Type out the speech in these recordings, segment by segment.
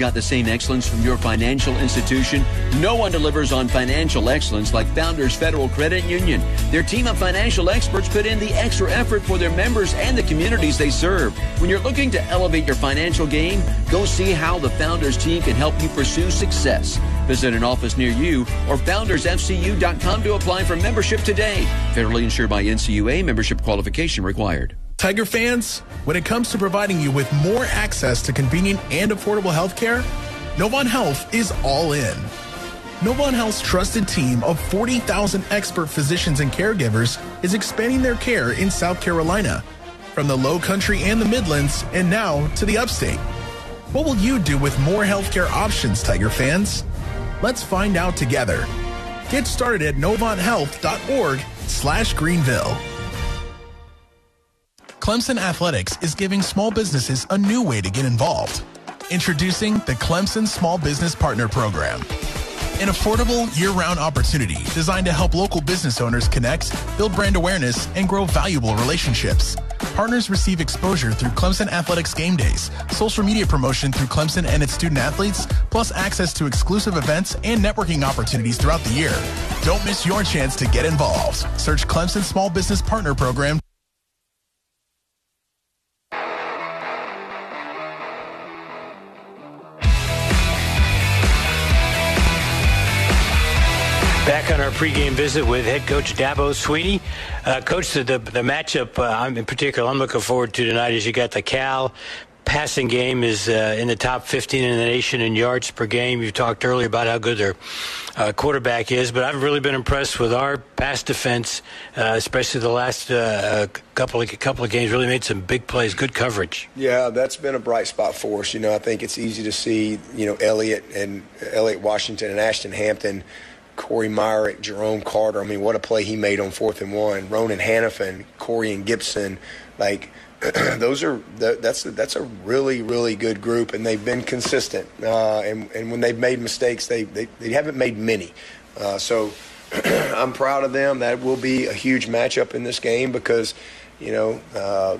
got the same excellence from your financial institution? No one delivers on financial excellence like Founders Federal Credit Union. Their team of financial experts put in the extra effort for their members and the communities they serve. When you're looking to elevate your financial game, go see how the Founders team can help you pursue success. Visit an office near you or foundersfcu.com to apply for membership today. Federally insured by NCUA. Membership qualification required. Tiger fans, when it comes to providing you with more access to convenient and affordable health care, Novant Health is all in. Novant Health's trusted team of 40,000 expert physicians and caregivers is expanding their care in South Carolina, from the Low Country and the Midlands, and now to the Upstate. What will you do with more healthcare options, Tiger fans? Let's find out together. Get started at novanthealth.org/Greenville. Clemson Athletics is giving small businesses a new way to get involved. Introducing the Clemson Small Business Partner Program, an affordable year-round opportunity designed to help local business owners connect, build brand awareness, and grow valuable relationships. Partners receive exposure through Clemson Athletics game days, social media promotion through Clemson and its student athletes, plus access to exclusive events and networking opportunities throughout the year. Don't miss your chance to get involved. Search Clemson Small Business Partner Program. Back on our pregame visit with head coach Dabo Swinney. Coach, the matchup in particular I'm looking forward to tonight is you got the Cal passing game is in the top 15 in the nation in yards per game. You talked earlier about how good their quarterback is, but I've really been impressed with our pass defense, especially the last couple of games. Really made some big plays, good coverage. Yeah, that's been a bright spot for us. I think it's easy to see, Elliott Washington and Ashton Hampton, Corey Myrick, Jerome Carter. I mean, what a play he made on 4th and 1. Ronan Hannafin, Corey and Gibson. That's a really, really good group, and they've been consistent. And when they've made mistakes, they haven't made many. So I'm proud of them. That will be a huge matchup in this game because, they want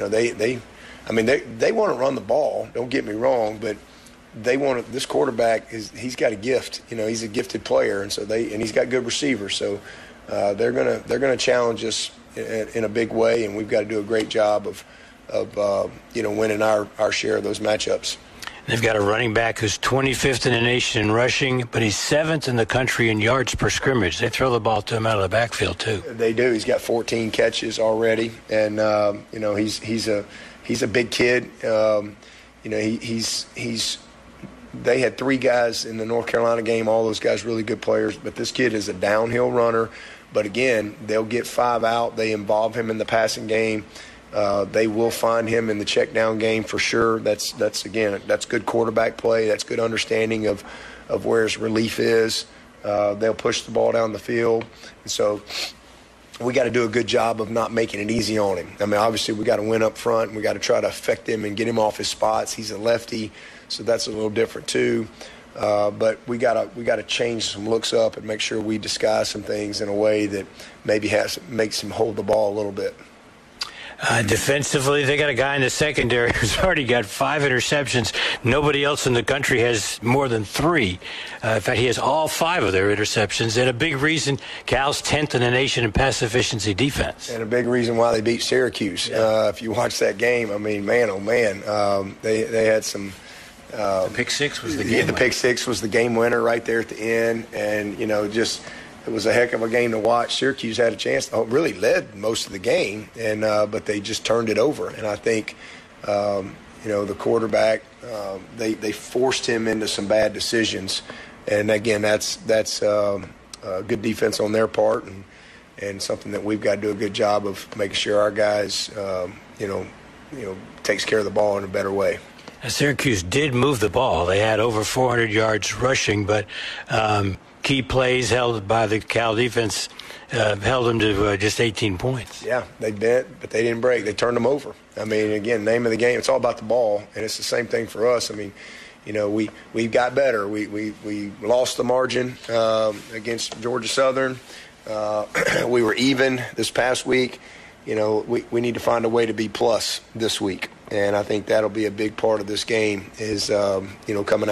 to run the ball. Don't get me wrong, but this quarterback he's got a gift. He's a gifted player, and he's got good receivers. So they're gonna challenge us in a big way, and we've got to do a great job of winning our share of those matchups. They've got a running back who's 25th in the nation in rushing, but he's 7th in the country in yards per scrimmage. They throw the ball to him out of the backfield too. They do. He's got 14 catches already, and he's a big kid. They had 3 guys in the North Carolina game, all those guys really good players, but this kid is a downhill runner. But again, they'll get 5 out. They involve him in the passing game. They will find him in the check down game for sure. That's good quarterback play. That's good understanding of where his relief is. They'll push the ball down the field. And so we got to do a good job of not making it easy on him. I mean, obviously we got to win up front, and we got to try to affect him and get him off his spots. He's a lefty, so that's a little different too. But we gotta change some looks up and make sure we disguise some things in a way that maybe makes him hold the ball a little bit. Defensively, they got a guy in the secondary who's already got 5 interceptions. Nobody else in the country has more than 3. In fact, he has all 5 of their interceptions. And a big reason Cal's 10th in the nation in pass efficiency defense. And a big reason why they beat Syracuse. Yeah. If you watch that game, I mean, man, oh man, they had some. The pick six was the game. Yeah, the pick six was the game winner right there at the end, and it was a heck of a game to watch. Syracuse had a chance, really led most of the game, and but they just turned it over. And I think, the quarterback, they forced him into some bad decisions, and again, that's good defense on their part, and something that we've got to do a good job of making sure our guys, takes care of the ball in a better way. Syracuse did move the ball. They had over 400 yards rushing, but key plays held by the Cal defense held them to just 18 points. Yeah, they bent, but they didn't break. They turned them over. I mean, again, name of the game, it's all about the ball, and it's the same thing for us. I mean, we got better. We lost the margin against Georgia Southern. We were even this past week. We need to find a way to be plus this week. And I think that'll be a big part of this game is, coming